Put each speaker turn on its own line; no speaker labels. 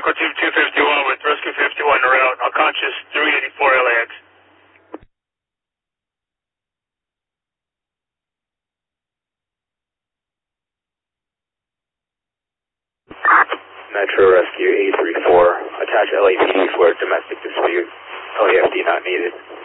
Echo Team 251 with Rescue 51 en route, unconscious 384 LAX.
Metro Rescue 834, attach LAPD for domestic dispute. LAFD not needed.